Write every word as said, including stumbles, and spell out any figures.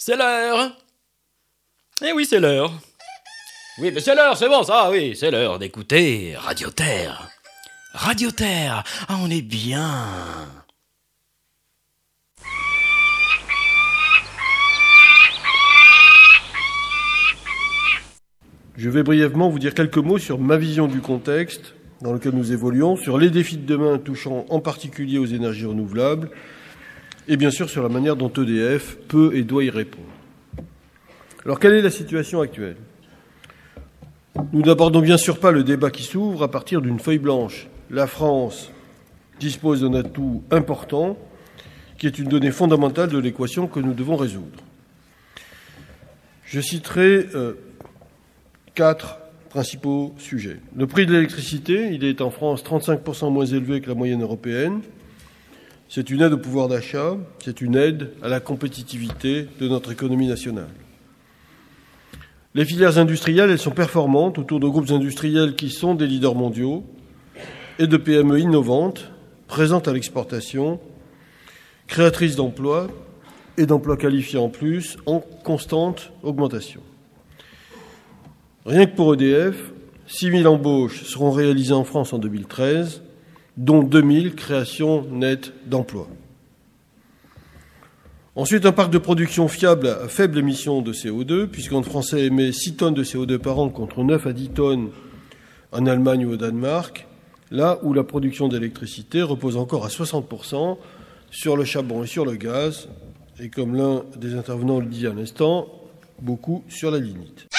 C'est l'heure. Eh oui, c'est l'heure. Oui, mais c'est l'heure, c'est bon, ça, oui, c'est l'heure d'écouter Radio Terre. Radio Terre, ah, on est bien. Je vais brièvement vous dire quelques mots sur ma vision du contexte dans lequel nous évoluons, sur les défis de demain touchant en particulier aux énergies renouvelables, et bien sûr sur la manière dont E D F peut et doit y répondre. Alors, quelle est la situation actuelle ? Nous n'abordons bien sûr pas le débat qui s'ouvre à partir d'une feuille blanche. La France dispose d'un atout important qui est une donnée fondamentale de l'équation que nous devons résoudre. Je citerai euh, quatre principaux sujets. Le prix de l'électricité, il est en France trente-cinq pour cent moins élevé que la moyenne européenne. C'est une aide au pouvoir d'achat, c'est une aide à la compétitivité de notre économie nationale. Les filières industrielles, elles sont performantes autour de groupes industriels qui sont des leaders mondiaux et de P M E innovantes, présentes à l'exportation, créatrices d'emplois et d'emplois qualifiés en plus, en constante augmentation. Rien que pour E D F, six mille embauches seront réalisées en France en deux mille treize, dont deux mille créations nettes d'emplois. Ensuite, un parc de production fiable à faible émission de C O deux, puisqu'un Français émet six tonnes de C O deux par an contre neuf à dix tonnes en Allemagne ou au Danemark, là où la production d'électricité repose encore à soixante pour cent sur le charbon et sur le gaz, et comme l'un des intervenants le dit à l'instant, beaucoup sur la lignite.